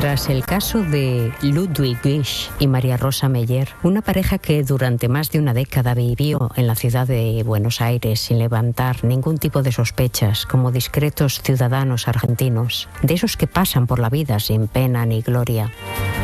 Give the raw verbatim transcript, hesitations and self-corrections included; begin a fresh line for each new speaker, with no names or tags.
Tras el caso de Ludwig Gish y María Rosa Meyer, una pareja que durante más de una década vivió en la ciudad de Buenos Aires sin levantar ningún tipo de sospechas, como discretos ciudadanos argentinos, de esos que pasan por la vida sin pena ni gloria.